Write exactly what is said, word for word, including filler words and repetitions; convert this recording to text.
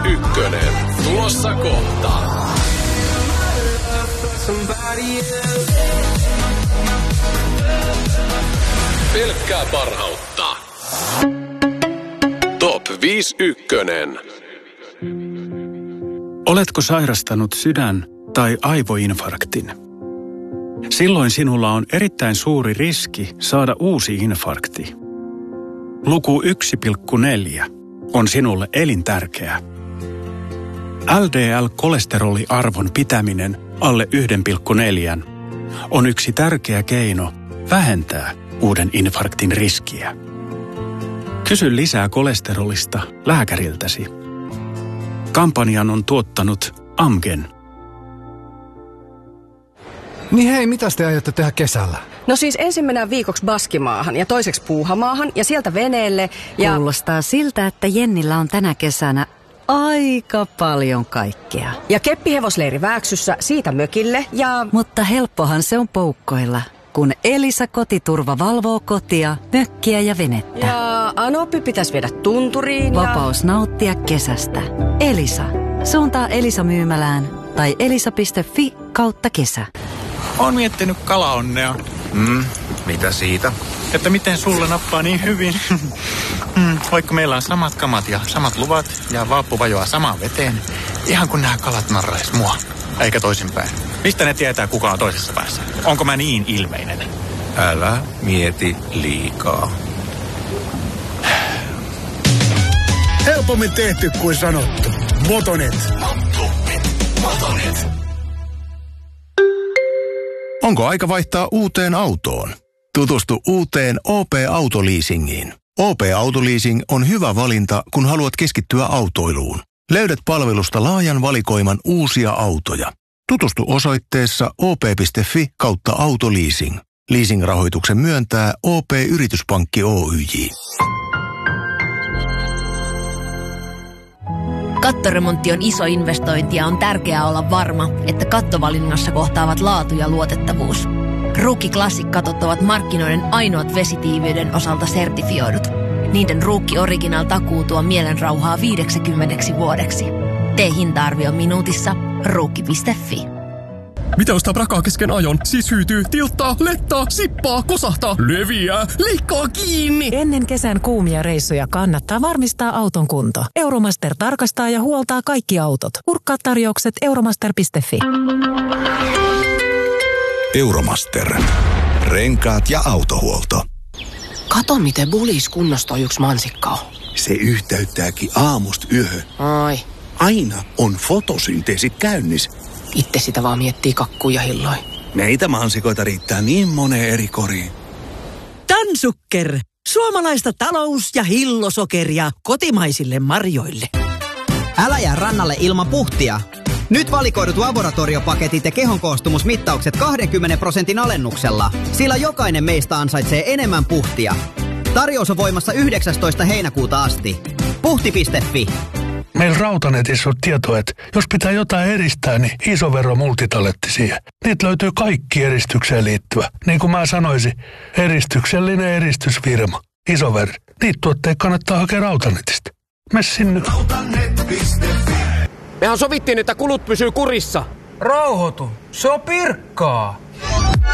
ykkönen. Tulossa kohta. Pelkkää parhautta. Top viisi ykkönen. Oletko sairastanut sydän- tai aivoinfarktin? Silloin sinulla on erittäin suuri riski saada uusi infarkti. Luku yksi pilkku neljä on sinulle elintärkeä. L D L-kolesteroliarvon pitäminen alle yksi pilkku neljä on yksi tärkeä keino vähentää uuden infarktin riskiä. Kysy lisää kolesterolista lääkäriltäsi. Kampanjan on tuottanut Amgen. Niin hei, mitäs te aiotte tehdä kesällä? No siis ensin mennään viikoksi Baskimaahan ja toiseksi Puuhamaahan ja sieltä veneelle ja... Kuulostaa siltä, että Jennillä on tänä kesänä aika paljon kaikkea. Ja keppihevosleiri Vääksyssä, siitä mökille ja... Mutta helppohan se on poukkoilla, kun Elisa Kotiturva valvoo kotia, mökkiä ja venettä. Ja Anoppi pitäisi viedä tunturiin ja... Vapaus nauttia kesästä. Elisa. Suuntaa Elisa myymälään tai elisa piste fi kautta kesä. Oon miettinyt kalaonnea. Mm, mitä siitä? Että miten sulle nappaa niin hyvin. mm, vaikka meillä on samat kamat ja samat luvat ja vaappu vajoaa samaan veteen. Ihan kun nämä kalat narrais mua. Eikä toisinpäin. Mistä ne tietää, kuka on toisessa päässä? Onko mä niin ilmeinen? Älä mieti liikaa. Helpommin tehty kuin sanottu. Motonet. Motonet. Onko aika vaihtaa uuteen autoon? Tutustu uuteen O P-autoleasingiin. O P-autoleasing on hyvä valinta, kun haluat keskittyä autoiluun. Löydät palvelusta laajan valikoiman uusia autoja. Tutustu osoitteessa o p piste fi kautta autoleasing. Leasing-rahoituksen myöntää O P-yrityspankki Oyj. Kattoremontti on iso investointi ja on tärkeää olla varma, että kattovalinnassa kohtaavat laatu ja luotettavuus. Ruukki Classic-katot ovat markkinoiden ainoat vesitiiviyden osalta sertifioidut. Niiden Ruukki Original takuu tuo mielenrauhaa viideksikymmeneksi vuodeksi. Tee hinta-arvio minuutissa ruukki piste fi. Mitä ostaa prakaa kesken ajon? Siis hyytyy, tilttaa, lettaa, sippaa, kosahtaa, leviää, leikkaa kiinni. Ennen kesän kuumia reissuja kannattaa varmistaa auton kunto. Euromaster tarkastaa ja huoltaa kaikki autot. Kurkkaa tarjoukset euromaster piste fi. Euromaster. Renkaat ja autohuolto. Kato, miten bulis kunnostoi yksi mansikka on. Se yhteyttääkin aamusta yöhön. Ai. Aina on fotosynteesit käynnissä. Itse sitä vaan miettii kakkuja hilloin. Meitä mansikoita riittää niin moneen eri koriin. Tansukker. Suomalaista talous- ja hillosokeria kotimaisille marjoille. Älä jää rannalle ilman puhtia. Nyt valikoidut laboratoriopaketit ja kehonkoostumusmittaukset kaksikymmentä prosentin alennuksella. Sillä jokainen meistä ansaitsee enemmän puhtia. Tarjous on voimassa yhdeksästoista heinäkuuta asti. Puhti piste fi. Meillä Rautanetissä on tietoa, että jos pitää jotain eristää, niin Isovero multitalletti siihen. Niitä löytyy kaikki eristykseen liittyvä. Niin kuin mä sanoisin, eristyksellinen eristysfirma. Isover. Niitä tuotteita kannattaa hakea Rautanetista. Mene sinne. Rautanet piste fi. Mehän sovittiin, että kulut pysyy kurissa. Rauhoitu. Se on Pirkkaa.